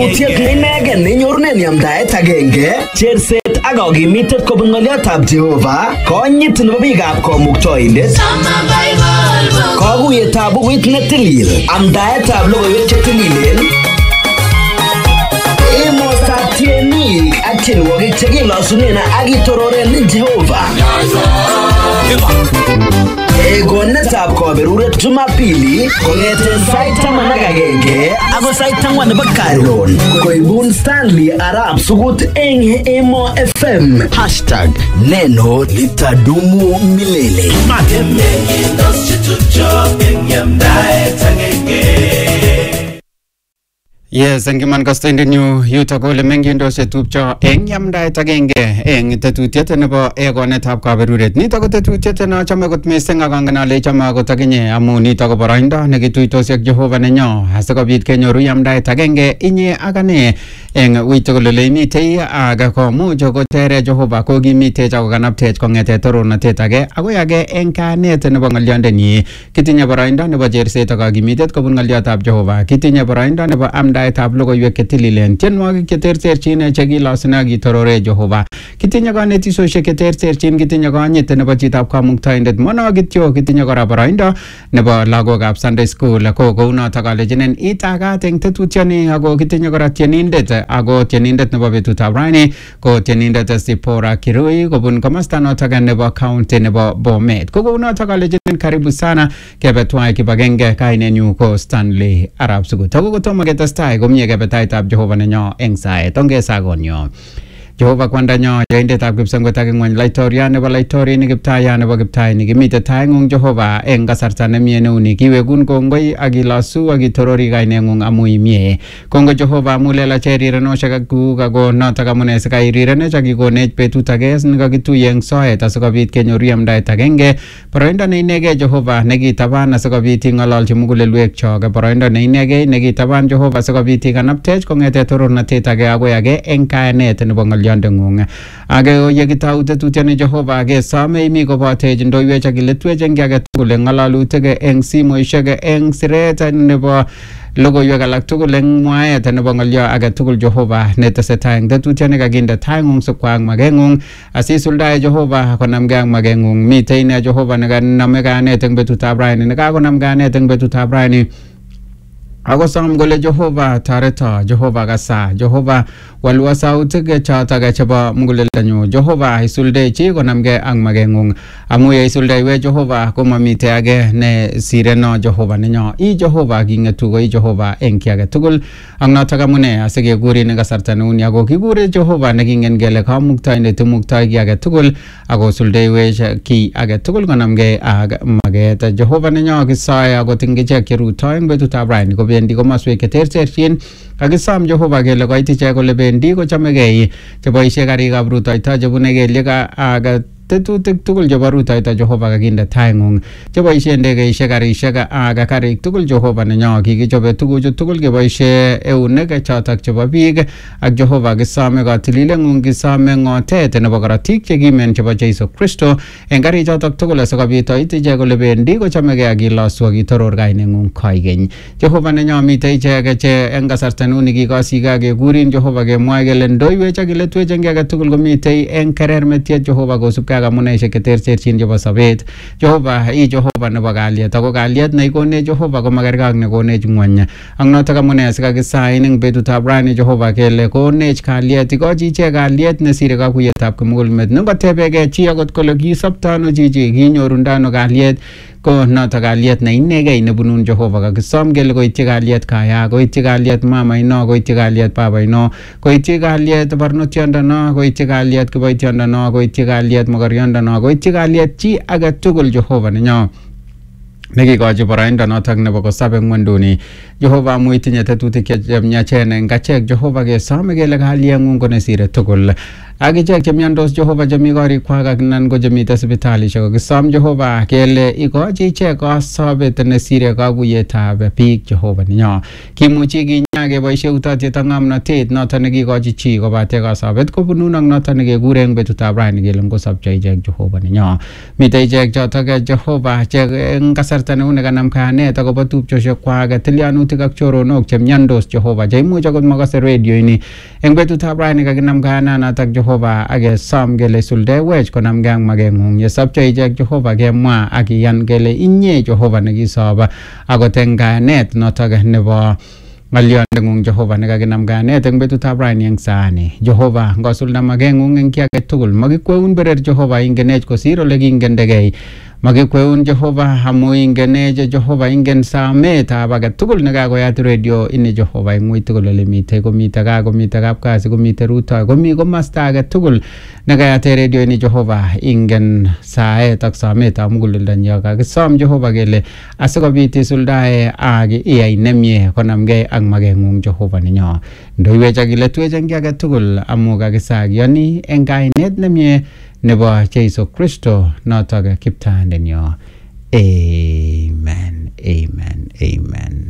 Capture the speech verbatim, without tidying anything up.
Kakwautiet neinegen nenyorunen yamdaet agenge, cherset ak kakimitet kobun ng'oliotab Jehova, konyit nebo biikab Kamuktaindet, kakuyetab bukuit netilil, amdaetab logoiwek chetililen, emostab tienik ak tienwogik chekilosunen ak kitororen Jehova. Egonetab kaberuret Jumapili kong'eten sait taman ak agenge ako sait ang'wan nebo karon koibun Stanley Arap Sugut eng Emo F M. Hashtag neno litadumu milele. Yes, eng iman kastoindet nyu yutok kole mengindos chetupcho eng yamdaet agenge eng tetutiet nebo egonetab kaberuret. Nitok ko tetutiet nachome kot mising ak angen ale chome akot akinye amu nitok ko boroindo nekituitos ak Jehova nenyo asikobit kenyoru yamdaet agenge inye ak ane eng wui tugul ole imitei ak komuch kotere Jehova kokimitech ako kanaptech kong'ete torornatet age akoi age eng kanet nebo ng'oliondenyi. Kitinye boroindo nebo cherset ak kakimitet kobun ng'oliotab Jehova. Kitinye boroindo nebo amda tab logoiwek chetililen, tienwogik cheterterchin chekilosun ak kitorore Jehova. Kitinye kanetisosiek cheterterchin, kitinye konyit nebo chitab Kamuktaindet. Mono kityo kitinye kora boroindo nebo lagokab Sunday School. Ko kounotok alechinen itagat eng tetutioni ako kitinye kora tienindet ako tienindet nebo betutab raini ko tienindet Sipora Kirui kobun komasta notok nebo county nebo Bomet. Ko kounotok alechinen karibu sana kebe twai kibagenge. Kainenyu ko Stanley Arap Sugut. Ako kotomo ketestai komie kebetaitab Jehova nenyo eng saet ongesagonyo. Jehova kwandanyo yaindetab kipsengwet ak ng'wony, laitoriat nebo laitorinik, kiptayat nebo kiptainik, imite taing'ung Jehova eng kasarta nemie neuni. Kiwekun kongoi ak ilosu ak itorori kaineng'ung amu imie. Kongoi Jehova amu lelach rirenosiek ak kuk ako notok amune sikairirenech ak ikonech betut age nekakituye eng soet asikobit kenyoru yamdaet agenge. Boroindo neinegei Jehova nekitaban asikobit ing'ololchi mugulelwekchok. Boroindo neinegei nekitaban Jehova asikobit ikanaptech kong'ete torornatet age akoi age eng kayanet nebo ng'olio ng'ung. Age ye kitau tetutioni Jehova kesome imi kobotech ndoiwech ak iletwech eng age tugul eng ng'alalutik eng simoishek eng siret nebo logoiwek alak tugul eng mwaet nebo ng'olio age tugul Jehova netesetai eng tetutioni kakinde taing'ung sikwa ak mageng'ung asisuldae Jehova konamgei ak mageng'ung. Mitei ine Jehova nekaname kayanet eng betutab raini, nekakonam kayanet eng betutab raini ako som kole Jehova tareto, Jehova kasa, Jehova walwa sautik chotok chebo muguleldanyu. Jehova isuldechi konamgei ak mageng'ung amu ye isuldeiwe Jehova komamite age ne sireno Jehova nenyo. I Jehova king'etu ko i Jehova eng ki age tugul ak notok amune asikekurin eng kasarta neuni ako kikure Jehova nekingen kele Kamuktaindet imuktoi ki age tugul ako suldeiwech ki age tugul konamgei ak maget. Jehova nenyo kisoe akot eng ichek cherutoi eng betutab raini bendi komaswek cheterterchin kakisom Jehova kele koit ichek kole bendi kochamegei cheboisie karikab rutoito chebune kelyek ak tetutik tugul chebo rutoito Jehova kakinde taing'ung, cheboisie ndegeisiek, karisiek ak karik tugul Jehova nenyo. Kikichobe tuguchu tugul keboisie eunek chotok chebo biik ak Jehova kisome katilileng'ung, kisome ng'otet nebo korotik chekimen chebo Jeiso Kristo eng karik chotok tugul asikobit oit ichek kole bendi kochamegei ak ilosu ak itoror kaineng'ung koigeny. Jehova nenyo mitei ichek che eng kasarta neuni kikosike kekurin Jehova kemwoe kele ndoiwech ak iletwech eng age tugul komitei eng kerermetiet Jehova kosubkei amuneisiek cheterterchin chebo sobet. Jehova i Jehova nebo kalyet ako kalyet neikonech Jehova ko makergei ak nekonech ng'wony. Ak notok amune sikakisain eng betutab rani Jehova kele konech kalyet, ikochi ichek kalyet nesire kakuyetab kimugulmet. Ngotebegei chi akot kole kisopto ano chichi, kinyorundo ano kalyet, ko notok kalyet ne inegei nebunun Jehova. Kakisom kele koityi kalyet kaya, koityi kalyet mama ino, koityi kalyet baba ino, koityi kalyet barnotiondono, koityi kalyet kiboitiondono, koityi kalyet mokoriondono, koityi kalyet chi age tugul Jehova nenyo nekikochi boroindo notok nebo kosobe ng'wonduni. Jehova amu itinye tetutik chemyachen eng achek Jehova kesome kele kalyeng'ung ko nesire tugul. Ak ichek chemyandos Jehova chemi korikwak ak nan ko chemite sipitalishek kokisom Jehova kele ikochi ichek kasobet nesire kakuyetab biik Jehova nenyo. Kimuchi kinya keboishe utatiet ak ng'omnotet noton nekikochi chi kobate kasabet kobunun ak noton nekekure eng betutab rani kele ngosopcho ichek Jehova nenyo. Mitei ichek chotok Jehova che eng kasarta neu nekanam kayanet akobo tupchoshek kwak, tilyanutik ak choronok chemyandos Jehova cheimuch akot makase radio ini. Eng betutab rani kakinam kayananatak Jehova akesom kele suldewech konamgei ak mageng'ung. Yesopcho ichek Jehova kemwa ak iyan kele inye Jehova nekisob akot eng kayanet notok nebo ng'olyondeng'ung Jehova nekakinam kayanet eng betutab rani eng saani. Jehova ngosulda mageng'ung eng ki age tugul, makikweun berer Jehova ingenech kosir ole kingendegei. Makikweun Jehova amu ingenech Jehova ingen sametab age tugul nekakoyat radio ini Jehova eng ui tugul ole mitei, komitei gaa, komitei kapkasi, komitei rutoi, komi komasta age tugul nekayate radio ini Jehova ingen saet ak sametab muguleldanyo. Kakisom Jehova kele asikobit isuldae ak iyai nemie konamgei ak mageng'ung Jehova nenyo. Ndoiwech ak iletwech eng ki age tugul amu kakisagioni eng kainet nemie nebo Jesu Kristo notok kiptaandenyo. Amen, amen, amen.